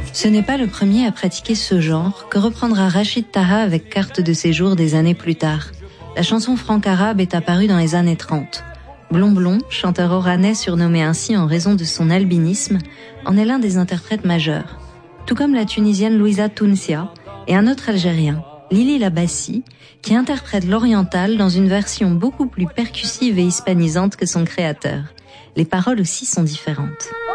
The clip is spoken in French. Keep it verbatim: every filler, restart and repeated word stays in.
Ce n'est pas le premier à pratiquer ce genre que reprendra Rachid Taha avec Carte de séjour des années plus tard. La chanson franco-arabe est apparue dans les années trente. Blond Blond, chanteur oranais surnommé ainsi en raison de son albinisme, en est l'un des interprètes majeurs. Tout comme la Tunisienne Louisa Tounsia et un autre Algérien, Lili Labassi, qui interprète l'oriental dans une version beaucoup plus percussive et hispanisante que son créateur. Les paroles aussi sont différentes.